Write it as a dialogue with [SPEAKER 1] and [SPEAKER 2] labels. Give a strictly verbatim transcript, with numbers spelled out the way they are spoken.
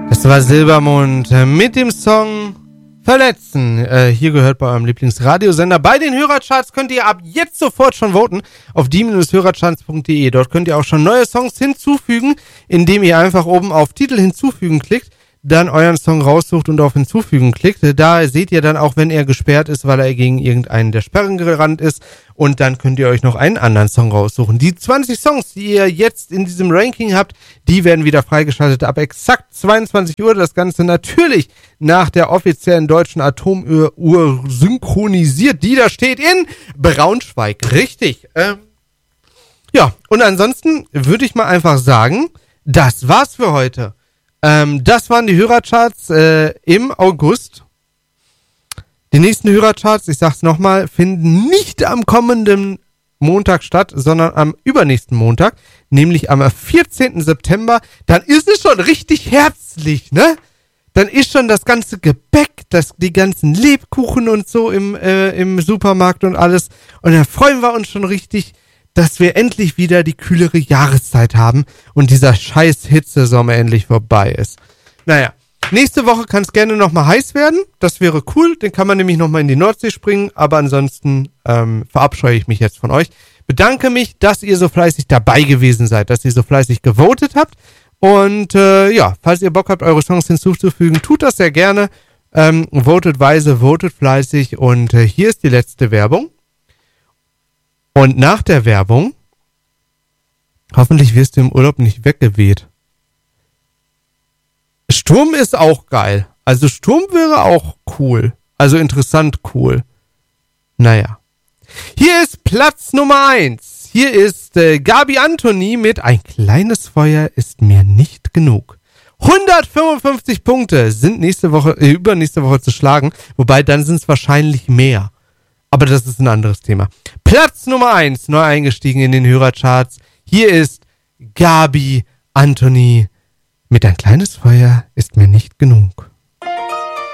[SPEAKER 1] Das war Silbermond mit dem Song Verletzen. Äh, hier gehört bei eurem Lieblingsradiosender. Bei den Hörercharts könnt ihr ab jetzt sofort schon voten auf die Hörercharts punkt de. Dort könnt ihr auch schon neue Songs hinzufügen, indem ihr einfach oben auf Titel hinzufügen klickt, dann euren Song raussucht und auf Hinzufügen klickt. Da seht ihr dann auch, wenn er gesperrt ist, weil er gegen irgendeinen der Sperren gerannt ist. Und dann könnt ihr euch noch einen anderen Song raussuchen. Die zwanzig Songs, die ihr jetzt in diesem Ranking habt, die werden wieder freigeschaltet ab exakt zweiundzwanzig Uhr. Das Ganze natürlich nach der offiziellen deutschen Atomuhr synchronisiert. Die da steht in Braunschweig. Richtig. Ähm, ja, und ansonsten würde ich mal einfach sagen, das war's für heute. Ähm, das waren die Hörercharts äh, im August. Die nächsten Hörercharts, ich sag's nochmal, finden nicht am kommenden Montag statt, sondern am übernächsten Montag, nämlich am vierzehnten September. Dann ist es schon richtig herbstlich, ne? Dann ist schon das ganze Gebäck, das, die ganzen Lebkuchen und so im, äh, im Supermarkt und alles. Und dann freuen wir uns schon richtig, dass wir endlich wieder die kühlere Jahreszeit haben und dieser scheiß Hitzesommer endlich vorbei ist. Naja, nächste Woche kann es gerne nochmal heiß werden. Das wäre cool. Den kann man nämlich nochmal in die Nordsee springen. Aber ansonsten ähm, verabscheue ich mich jetzt von euch. Bedanke mich, dass ihr so fleißig dabei gewesen seid, dass ihr so fleißig gewotet habt. Und äh, ja, falls ihr Bock habt, eure Songs hinzuzufügen, tut das sehr gerne. Ähm, votet weise, votet fleißig. Und äh, hier ist die letzte Werbung. Und nach der Werbung, hoffentlich wirst du im Urlaub nicht weggeweht. Sturm ist auch geil. Also Sturm wäre auch cool. Also interessant cool. Naja. Hier ist Platz Nummer eins. Hier ist äh, Gabi Antoni mit Ein kleines Feuer ist mir nicht genug. hundertfünfundfünfzig Punkte sind nächste Woche, äh, übernächste Woche zu schlagen. Wobei, dann sind es wahrscheinlich mehr. Aber das ist ein anderes Thema. Platz Nummer eins, neu eingestiegen in den Hörercharts. Hier ist Gabi Antoni mit Ein kleines Feuer ist mir nicht genug.